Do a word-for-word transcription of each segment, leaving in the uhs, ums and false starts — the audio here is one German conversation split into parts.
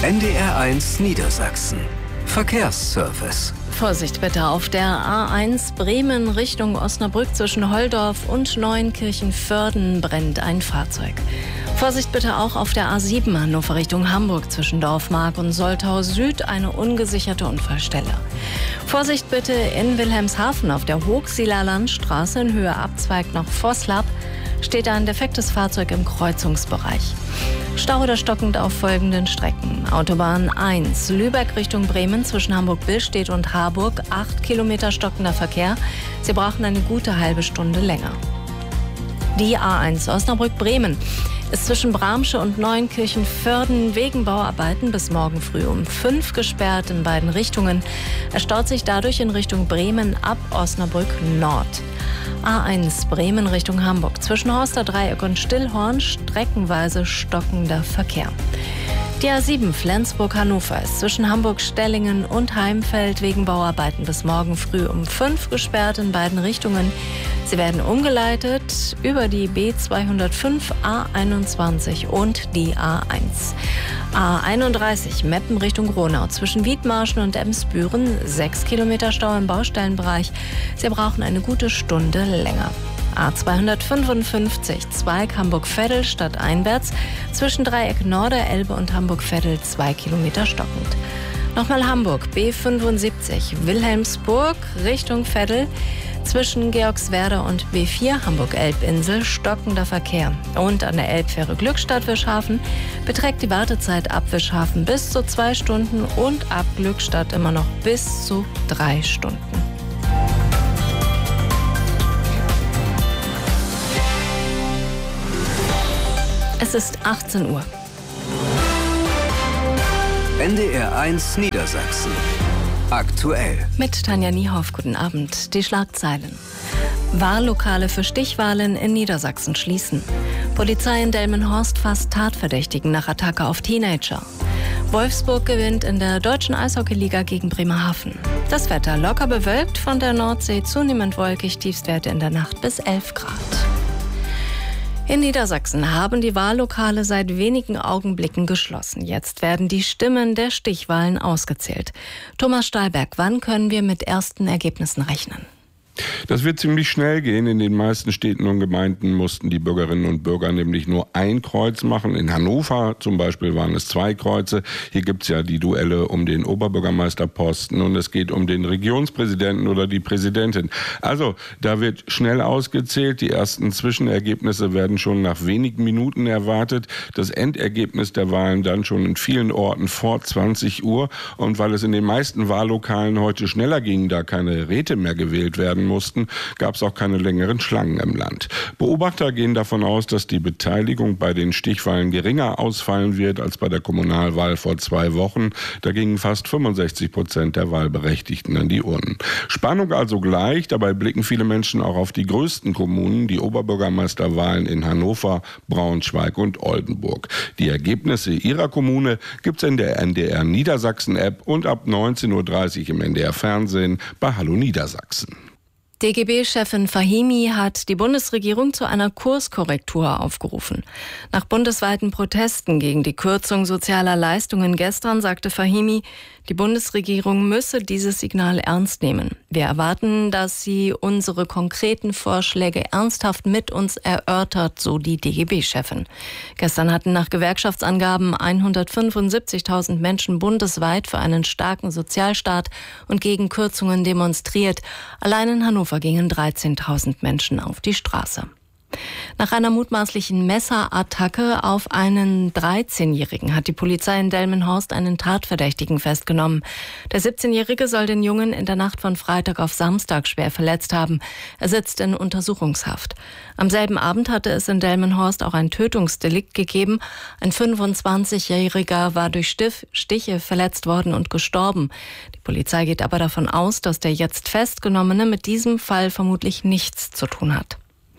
N D R eins Niedersachsen. Verkehrsservice. Vorsicht bitte auf der A eins Bremen Richtung Osnabrück zwischen Holdorf und Neuenkirchen-Vörden brennt ein Fahrzeug. Vorsicht bitte auch auf der A sieben Hannover Richtung Hamburg zwischen Dorfmark und Soltau Süd eine ungesicherte Unfallstelle. Vorsicht bitte in Wilhelmshaven auf der Hochsieler Landstraße in Höhe Abzweig nach Voslab steht ein defektes Fahrzeug im Kreuzungsbereich. Stau oder stockend auf folgenden Strecken. Autobahn eins, Lübeck Richtung Bremen zwischen Hamburg-Billstedt und Harburg, acht Kilometer stockender Verkehr. Sie brauchen eine gute halbe Stunde länger. Die A eins Osnabrück-Bremen ist zwischen Bramsche und Neuenkirchen-Vörden wegen Bauarbeiten bis morgen früh um fünf gesperrt in beiden Richtungen. Er staut sich dadurch in Richtung Bremen ab Osnabrück Nord. A eins Bremen Richtung Hamburg zwischen Horster Dreieck und Stillhorn streckenweise stockender Verkehr. Die A sieben Flensburg-Hannover ist zwischen Hamburg-Stellingen und Heimfeld wegen Bauarbeiten bis morgen früh um fünf gesperrt in beiden Richtungen. Sie werden umgeleitet über die B zweihundertfünf, A einundzwanzig und die A eins. A einunddreißig Meppen Richtung Gronau zwischen Wiedmarschen und Emsbüren, sechs Kilometer Stau im Baustellenbereich. Sie brauchen eine gute Stunde länger. A zweihundertfünfundfünfzig Zweig Hamburg-Veddel stadteinwärts zwischen Dreieck Norderelbe und Hamburg-Veddel zwei Kilometer stockend. Nochmal Hamburg B fünfundsiebzig Wilhelmsburg Richtung Veddel zwischen Georgswerder und B vier Hamburg-Elbinsel stockender Verkehr. Und an der Elbfähre Glückstadt-Wischhafen beträgt die Wartezeit ab Wischhafen bis zu zwei Stunden und ab Glückstadt immer noch bis zu drei Stunden. Es ist achtzehn Uhr. N D R eins Niedersachsen. Aktuell. Mit Tanja Niehoff, guten Abend. Die Schlagzeilen. Wahllokale für Stichwahlen in Niedersachsen schließen. Polizei in Delmenhorst fasst Tatverdächtigen nach Attacke auf Teenager. Wolfsburg gewinnt in der deutschen Eishockeyliga gegen Bremerhaven. Das Wetter locker bewölkt, von der Nordsee zunehmend wolkig, Tiefstwerte in der Nacht bis elf Grad. In Niedersachsen haben die Wahllokale seit wenigen Augenblicken geschlossen. Jetzt werden die Stimmen der Stichwahlen ausgezählt. Thomas Stahlberg, wann können wir mit ersten Ergebnissen rechnen? Das wird ziemlich schnell gehen. In den meisten Städten und Gemeinden mussten die Bürgerinnen und Bürger nämlich nur ein Kreuz machen. In Hannover zum Beispiel waren es zwei Kreuze. Hier gibt es ja die Duelle um den Oberbürgermeisterposten und es geht um den Regionspräsidenten oder die Präsidentin. Also da wird schnell ausgezählt. Die ersten Zwischenergebnisse werden schon nach wenigen Minuten erwartet. Das Endergebnis der Wahlen dann schon in vielen Orten vor zwanzig Uhr. Und weil es in den meisten Wahllokalen heute schneller ging, da keine Räte mehr gewählt werden mussten, gab es auch keine längeren Schlangen im Land. Beobachter gehen davon aus, dass die Beteiligung bei den Stichwahlen geringer ausfallen wird als bei der Kommunalwahl vor zwei Wochen. Da gingen fast fünfundsechzig Prozent der Wahlberechtigten an die Urnen. Spannung also gleich, dabei blicken viele Menschen auch auf die größten Kommunen, die Oberbürgermeisterwahlen in Hannover, Braunschweig und Oldenburg. Die Ergebnisse ihrer Kommune gibt's in der N D R Niedersachsen App und ab neunzehn Uhr dreißig im N D R Fernsehen bei Hallo Niedersachsen. D G B-Chefin Fahimi hat die Bundesregierung zu einer Kurskorrektur aufgerufen. Nach bundesweiten Protesten gegen die Kürzung sozialer Leistungen gestern sagte Fahimi, die Bundesregierung müsse dieses Signal ernst nehmen. Wir erwarten, dass sie unsere konkreten Vorschläge ernsthaft mit uns erörtert, so die D G B-Chefin. Gestern hatten nach Gewerkschaftsangaben hundertfünfundsiebzigtausend Menschen bundesweit für einen starken Sozialstaat und gegen Kürzungen demonstriert. Allein in Hannover gingen dreizehntausend Menschen auf die Straße. Nach einer mutmaßlichen Messerattacke auf einen dreizehnjährigen hat die Polizei in Delmenhorst einen Tatverdächtigen festgenommen. Der siebzehnjährige soll den Jungen in der Nacht von Freitag auf Samstag schwer verletzt haben. Er sitzt in Untersuchungshaft. Am selben Abend hatte es in Delmenhorst auch ein Tötungsdelikt gegeben. Ein fünfundzwanzigjähriger war durch Stiche verletzt worden und gestorben. Die Polizei geht aber davon aus, dass der jetzt Festgenommene mit diesem Fall vermutlich nichts zu tun hat.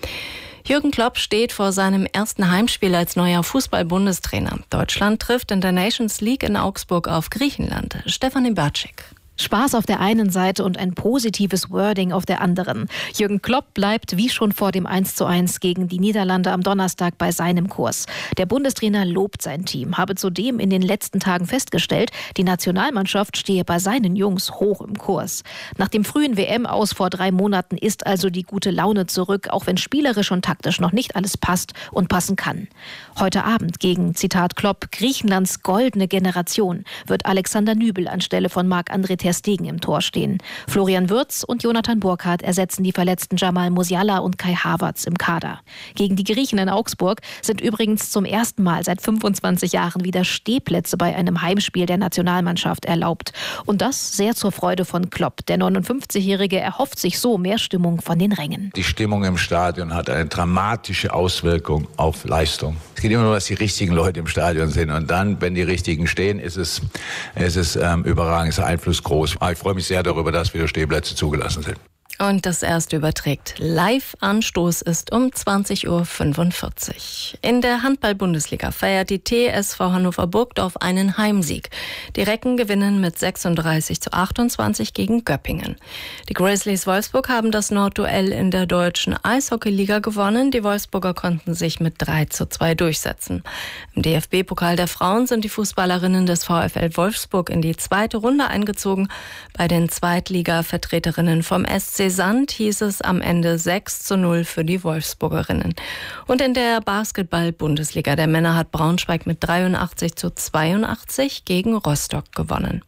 Jürgen Klopp steht vor seinem ersten Heimspiel als neuer Fußball-Bundestrainer. Deutschland trifft in der Nations League in Augsburg auf Griechenland. Stefanie Bartschik. Spaß auf der einen Seite und ein positives Wording auf der anderen. Jürgen Klopp bleibt wie schon vor dem eins zu eins gegen die Niederlande am Donnerstag bei seinem Kurs. Der Bundestrainer lobt sein Team, habe zudem in den letzten Tagen festgestellt, die Nationalmannschaft stehe bei seinen Jungs hoch im Kurs. Nach dem frühen W M-Aus vor drei Monaten ist also die gute Laune zurück, auch wenn spielerisch und taktisch noch nicht alles passt und passen kann. Heute Abend gegen, Zitat Klopp, Griechenlands goldene Generation wird Alexander Nübel anstelle von Marc-André ter Stegen im Tor stehen. Florian Wirtz und Jonathan Burkhardt ersetzen die verletzten Jamal Musiala und Kai Havertz im Kader. Gegen die Griechen in Augsburg sind übrigens zum ersten Mal seit fünfundzwanzig Jahren wieder Stehplätze bei einem Heimspiel der Nationalmannschaft erlaubt. Und das sehr zur Freude von Klopp. Der neunundfünfzigjährige erhofft sich so mehr Stimmung von den Rängen. Die Stimmung im Stadion hat eine dramatische Auswirkung auf Leistung. Es geht immer nur, dass die richtigen Leute im Stadion sind. Und dann, wenn die richtigen stehen, ist es, ist es ähm, überragend, ist der Einfluss groß. Ich freue mich sehr darüber, dass wieder Stehplätze zugelassen sind. Und das erste überträgt. Live-Anstoß ist um zwanzig Uhr fünfundvierzig. In der Handball-Bundesliga feiert die T S V Hannover Burgdorf einen Heimsieg. Die Recken gewinnen mit sechsunddreißig zu achtundzwanzig gegen Göppingen. Die Grizzlies Wolfsburg haben das Nordduell in der deutschen Eishockeyliga gewonnen. Die Wolfsburger konnten sich mit drei zu zwei durchsetzen. Im D F B-Pokal der Frauen sind die Fußballerinnen des VfL Wolfsburg in die zweite Runde eingezogen. Bei den Zweitliga-Vertreterinnen vom S C Sand hieß es am Ende sechs zu null für die Wolfsburgerinnen. Und in der Basketball-Bundesliga der Männer hat Braunschweig mit dreiundachtzig zu zweiundachtzig gegen Rostock gewonnen.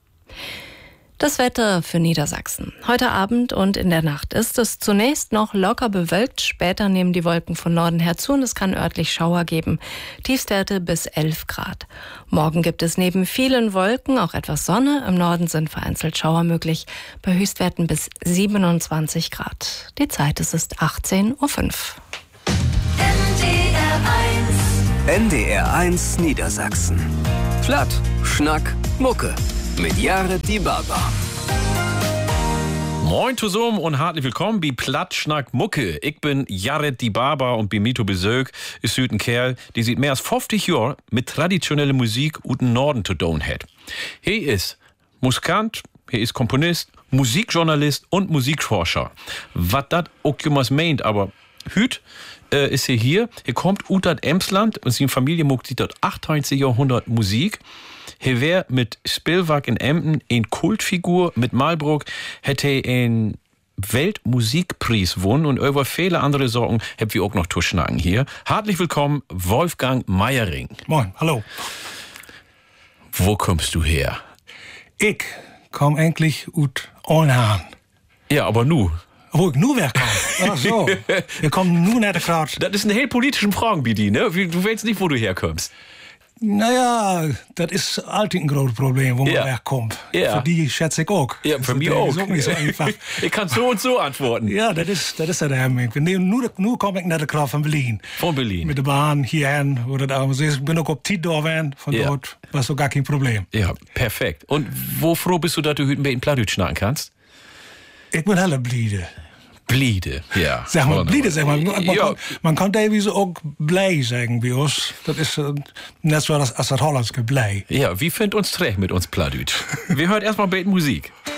Das Wetter für Niedersachsen. Heute Abend und in der Nacht ist es zunächst noch locker bewölkt. Später nehmen die Wolken von Norden her zu und es kann örtlich Schauer geben. Tiefstwerte bis elf Grad. Morgen gibt es neben vielen Wolken auch etwas Sonne. Im Norden sind vereinzelt Schauer möglich. Bei Höchstwerten bis siebenundzwanzig Grad. Die Zeit ist es achtzehn Uhr fünf. N D R eins Niedersachsen. Platt, Schnack, Mucke. Mit Jared Die Baba. Moin zusammen und herzlich willkommen bei Platt, Schnack, Mucke. Ich bin Jared Die Baba und bei Mito Besög ist ein Kerl, der seit mehr als fünfzig Jahren mit traditioneller Musik aus dem Norden zu tun hat. Er ist Musikant, er ist Komponist, Musikjournalist und Musikforscher. Was das auch jemals meint, aber heute äh, ist er hier. Er kommt aus dem Emsland und seine Familie macht seit dem achtzehnten Jahrhundert Musik. Er wäre mit Spielwerk in Emden eine Kultfigur. Mit Malbrook hätte er einen Weltmusikpreis gewonnen und über viele andere Sorgen haben wir auch noch zu schnacken hier. Herzlich willkommen, Wolfgang Meiering. Moin, hallo. Wo kommst du her? Ich komme eigentlich aus Olnhaan. Ja, aber nu. Wo ich nu wegkomme? Ach so. Wir kommen nu nach der Kraut. Das ist eine hell politische Frage, Bidi, ne? Du weißt nicht, wo du herkommst. Naja, das ist altijd ein großes Problem, wo man ja. wegkommt. Ja. Für die schätze ich auch. Ja, für mich das auch. ist auch nicht so einfach. Ich kann so und so antworten. Ja, das ist, das ist der Hemming. Nur, nur komme ich nach der Kraut von Berlin. Von Berlin. Mit der Bahn hierhin, wo das auch ist. Ich bin auch auf Zeit da gewesen. Von ja. dort war so gar kein Problem. Ja, perfekt. Und wo froh bist du, dass du heute ein bisschen Plattdeutsch schnacken kannst? Ich bin helle bliede. Bliede, ja. Zeg maar, bliede, zeg maar. Man, ja. kan, man kan tegenwoordig ook blij zeggen bij ons. Dat is uh, net zoals als het Hollandse blij. Ja, wie findet uns recht mit uns Plattdeutsch? Wir hören erstmal ein bisschen Musik.